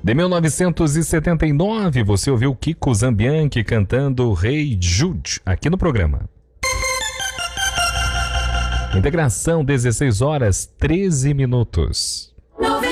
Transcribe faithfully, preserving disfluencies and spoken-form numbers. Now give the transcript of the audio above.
De mil novecentos e setenta e nove, você ouviu Kiko Zambianchi cantando Hey Jude, aqui no programa. Integração, dezesseis horas, treze minutos.